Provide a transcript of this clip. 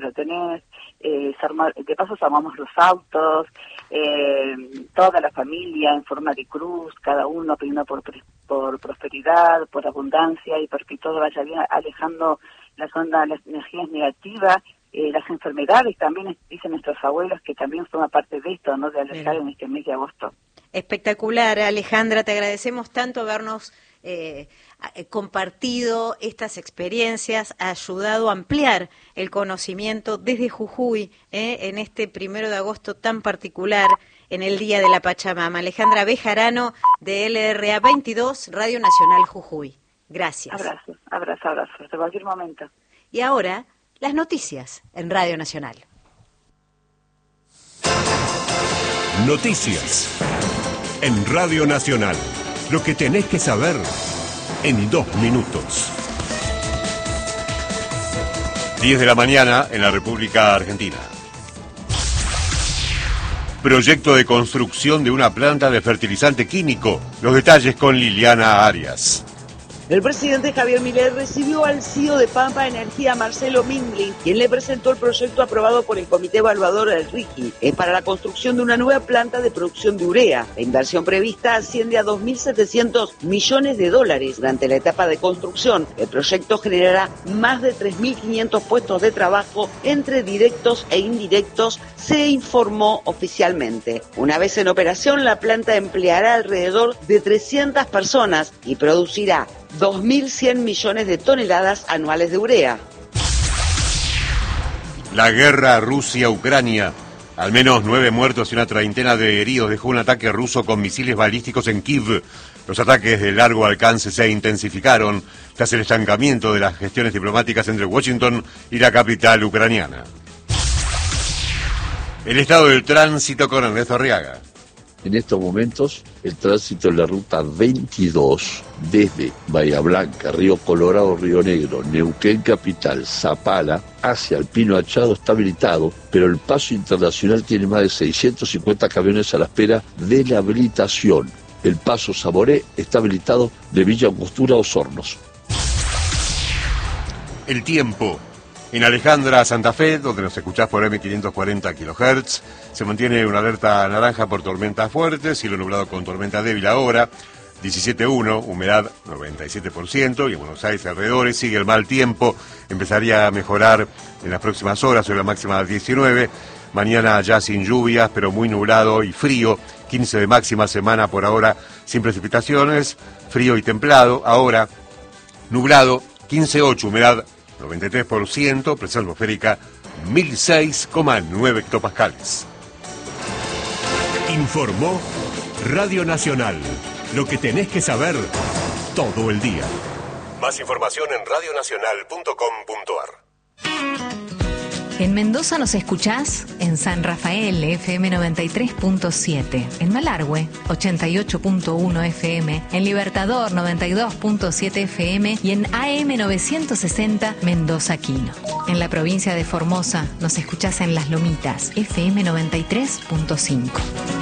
lo tenés, de paso armamos los autos, toda la familia en forma de cruz, cada uno pidiendo por prosperidad, por abundancia y porque todo vaya bien, alejando las energías negativas, las enfermedades también, dicen nuestros abuelos, que también forma parte de esto, ¿no? De alejar en este mes de agosto. Espectacular, Alejandra, te agradecemos tanto habernos compartido estas experiencias, ha ayudado a ampliar el conocimiento desde Jujuy en este 1 de agosto tan particular, en el Día de la Pachamama. Alejandra Bejarano, de LRA 22, Radio Nacional Jujuy. Gracias. Abrazos, de cualquier momento. Y ahora, las noticias en Radio Nacional. Noticias en Radio Nacional. Lo que tenés que saber en 2 minutos. 10 de la mañana en la República Argentina. Proyecto de construcción de una planta de fertilizante químico. Los detalles con Liliana Arias. El presidente Javier Milei recibió al CEO de Pampa Energía, Marcelo Minglin, quien le presentó el proyecto aprobado por el Comité Evaluador del RIGI. Es para la construcción de una nueva planta de producción de urea. La inversión prevista asciende a $2.700 millones. Durante la etapa de construcción, el proyecto generará más de 3.500 puestos de trabajo entre directos e indirectos, se informó oficialmente. Una vez en operación, la planta empleará alrededor de 300 personas y producirá 2.100 millones de toneladas anuales de urea. La guerra Rusia-Ucrania. Al menos 9 muertos y una treintena de heridos dejó un ataque ruso con misiles balísticos en Kiev. Los ataques de largo alcance se intensificaron tras el estancamiento de las gestiones diplomáticas entre Washington y la capital ucraniana. El estado del tránsito con Ernesto Arriaga. En estos momentos, el tránsito en la ruta 22, desde Bahía Blanca, Río Colorado, Río Negro, Neuquén Capital, Zapala, hacia el Pino Achado está habilitado, pero el paso internacional tiene más de 650 camiones a la espera de la habilitación. El paso Saboré está habilitado de Villa Angostura a Osornos. El tiempo. En Alejandra, Santa Fe, donde nos escuchás por M540 kHz, se mantiene una alerta naranja por tormentas fuertes, cielo nublado con tormenta débil ahora, 17.1, humedad 97%, y en Buenos Aires y alrededores sigue el mal tiempo, empezaría a mejorar en las próximas horas, sobre la máxima 19, mañana ya sin lluvias, pero muy nublado y frío, 15 de máxima, semana por ahora sin precipitaciones, frío y templado, ahora nublado, 15.8, humedad 93%, presión atmosférica 1006,9 hectopascales. Informó Radio Nacional. Lo que tenés que saber todo el día. Más información en radionacional.com.ar. En Mendoza nos escuchás en San Rafael, FM 93.7, en Malargüe, 88.1 FM, en Libertador, 92.7 FM y en AM 960, Mendoza Quino. En la provincia de Formosa nos escuchás en Las Lomitas, FM 93.5.